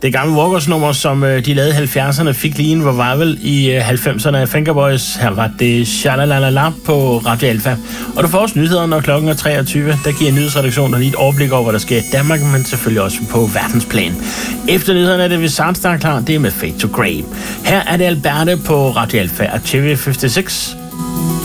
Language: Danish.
Det gamle Walkers-nummer, som de lavede i 70'erne, fik lige en revival i 90'erne af Fingerboys. Her var det Shalalalala på Radio Alfa. Og du får også nyheder, når klokken er 23. Der giver nyhedsredaktionen lige et overblik over, hvad der sker i Danmark, men selvfølgelig også på verdensplan. Efter nyhederne er det Vizard, der er klar. Det er med Fade to Grey. Her er det Alberte på Radio Alfa og TV 56.